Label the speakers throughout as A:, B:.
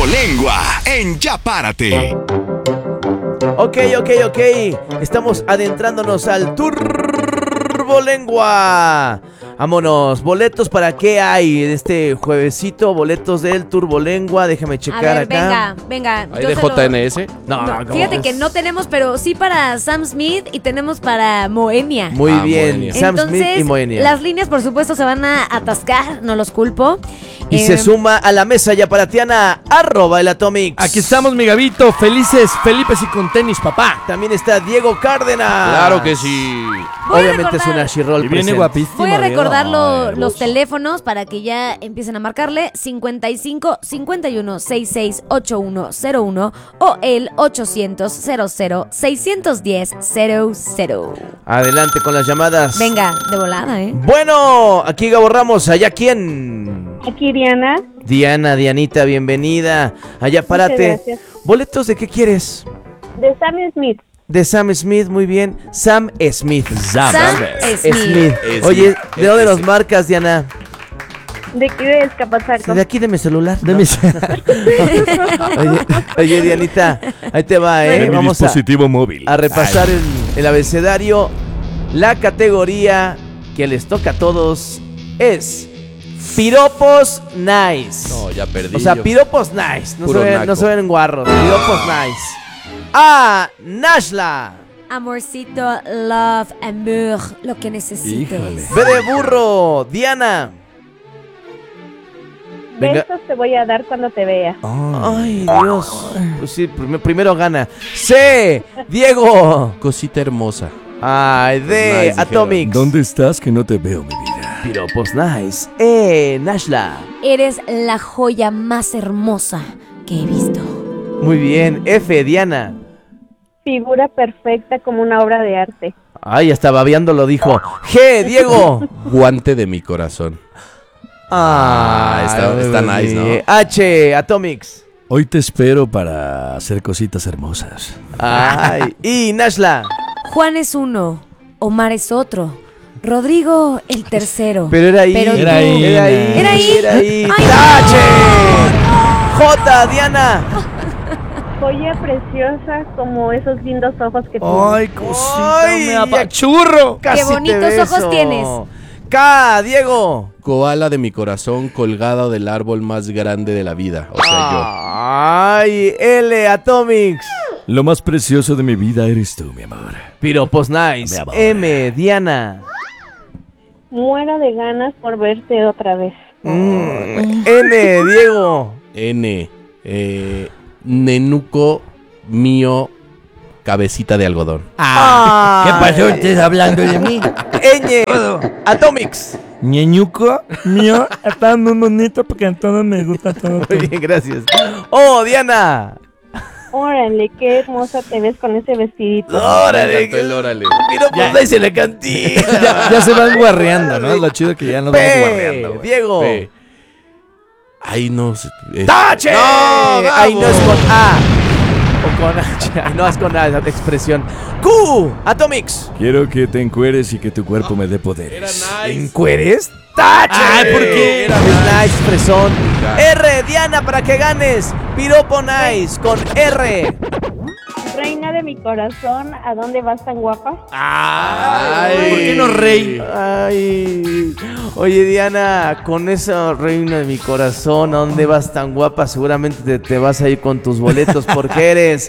A: Turbolengua en Ya Párate.
B: Ok. Estamos adentrándonos al Turbolengua. Vámonos. ¿Boletos para qué hay este juevesito? Boletos del Turbolengua. Déjame checar
C: A ver,
B: acá.
C: venga.
D: ¿Hay de JNS?
B: No,
C: Fíjate que no tenemos, pero sí para Sam Smith y tenemos para Moenia.
B: Muy bien.
D: Moenia.
B: Sam
C: Entonces,
B: Smith y Moenia.
C: las líneas, por supuesto, se van a atascar, no los culpo.
B: Y se suma a la mesa yaparatiana @el Atomics.
E: Aquí estamos, mi Gabito, felices, Felipe y con tenis, papá.
B: También está Diego Cárdenas.
D: Claro que sí.
C: Voy a
B: Obviamente es
C: recordar-
B: una Ashirol
E: Y viene
B: presente.
E: guapísimo.
C: Voy a recordar
E: Diego.
C: los teléfonos para que ya empiecen a marcarle 55 51 66 8101 o el 800 00 610 00.
B: Adelante con las llamadas.
C: Venga, de volada, ¿eh?
B: Bueno, aquí Gabo Ramos, allá quién.
F: Aquí Diana.
B: Dianita, bienvenida. Allá párate.
F: gracias.
B: ¿Boletos de qué quieres?
F: De Sam Smith.
B: De Sam Smith, muy bien. Sam Smith.
C: Sam Smith.
B: Smith.
D: Smith.
B: Oye, ¿de dónde
D: Smith.
B: los marcas, Diana?
F: De aquí de Escapazarco.
B: De aquí de mi celular.
E: De
B: ¿no?
E: mis-
B: Oye, Dianita, ahí te va,
E: de mi
B: Vamos
E: dispositivo móvil.
B: a repasar el abecedario. La categoría que les toca a todos es piropos nice.
D: No, ya perdí.
B: O sea,
D: yo.
B: piropos nice. No
D: Puro
B: se, ven,
D: naco.
B: no se ven guarros. Piropos nice. A. Nashla.
C: Amorcito, love, amour, lo que necesites.
E: Híjole.
B: B de burro. Diana. Venga.
F: Besos te voy a dar cuando te vea.
B: Ay, Dios. Pues sí, primero gana. C. Diego.
D: Cosita hermosa.
B: Ay, D.
D: Nice, dijeron.
B: Atomics.
E: ¿Dónde estás que no te veo, mi vida?
B: Piropos nice. E. Nashla.
C: Eres la joya más hermosa que he visto.
B: Muy bien. F. Diana.
F: Figura perfecta como una obra de arte.
B: Ay, hasta babeando lo dijo. G. Diego.
D: Guante de mi corazón. Está nice, ¿no?
B: H. Atomics.
E: Hoy te espero para hacer cositas hermosas.
B: Ay. Y Nashla.
C: Juan es uno, Omar es otro, Rodrigo el tercero.
B: Pero era ahí.
C: Pero
E: Era
C: tú-
E: ahí.
B: Era ahí.
C: Era ahí.
B: Era ahí.
C: Ay,
B: Tache. J. Diana.
F: Joya preciosa como esos lindos ojos que tienes.
E: Ay, cosita,
B: Ay,
E: me apachurro.
B: Casi te
C: bonitos
B: beso.
C: ojos tienes.
B: K. Diego.
D: Koala de mi corazón colgado del árbol más grande de la vida. O sea,
B: Ay, L. Atomics.
E: Lo más precioso de mi vida eres tú, mi amor.
B: Piropos nice.
E: Mi amor.
B: M. Diana.
F: Muero de ganas por verte otra vez.
B: N. Diego.
D: yo. N. Nenuco mío. Cabecita de algodón.
E: ¿Qué pasó? ¿Estás hablando de mí?
B: Ñ. Atomics.
E: Ñeñuco mío, está muy bonito porque a todos me gusta todo.
B: Muy bien, gracias. O. Diana.
F: Órale, qué hermosa te ves con ese vestidito.
D: Me
B: Órale.
D: encantó el órale.
B: Piropos nice en la cantina.
E: Ya se van guarreando, ¿no? Lo chido que ya nos vamos guarreando,
B: P.
E: güey.
B: Diego.
D: P. Ay, no.
B: ¡Tache!
D: No,
B: Ahí no es
D: vamos.
B: con A. O con H. Ahí no es con A esa expresión. Q. Atomics.
E: Quiero que te encueres y que tu cuerpo me dé poderes.
B: ¿Encueres? ¡Tache!
E: Ay, ¿por qué?
B: Era nice, fresón. R. Diana, para que ganes. Piropo nice con R.
F: Reina de mi corazón, ¿a dónde vas tan guapa?
B: Ay,
E: ¿Por qué no rey?
B: Ay. Oye, Diana, con esa reina de mi corazón, ¿a dónde vas tan guapa? Seguramente te vas a ir con tus boletos porque eres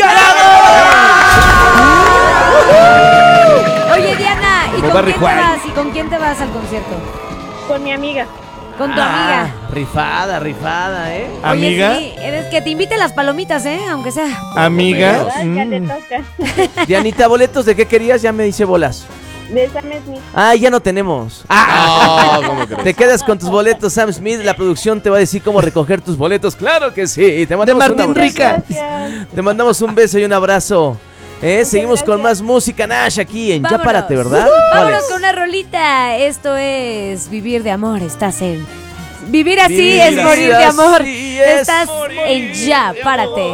B: ganador.
C: Oye, Diana, ¿y
E: Como
C: con
E: Barry
C: quién te
E: White.
C: vas? ¿Y con quién te vas al concierto?
F: Con mi amiga.
C: Con tu amiga.
B: Rifada, ¿eh?
E: Amiga,
C: Oye, sí, eres que te invite las palomitas, aunque sea.
E: amiga.
F: ¿Verdad? Ya le toca.
B: Dianita, ¿boletos de qué querías? Ya me dice bolas.
F: De Sam Smith.
B: Ah, ya no tenemos.
D: No, ¿cómo crees?
B: Te quedas con tus boletos, Sam Smith. La producción te va a decir cómo recoger tus boletos. Claro que sí. Te mandamos,
E: Martín
B: un,
E: Rica.
F: Gracias.
B: te mandamos un beso y un abrazo. Seguimos con más música Nash aquí en Ya
C: Vámonos.
B: Párate, ¿verdad? ¿Cuál
C: Vámonos
B: es?
C: con una rolita. Esto es Vivir de Amor. Estás en... Vivir así
B: Vivir
C: es morir de
B: así
C: amor.
B: es
C: Estás
B: morir
C: en Ya Párate.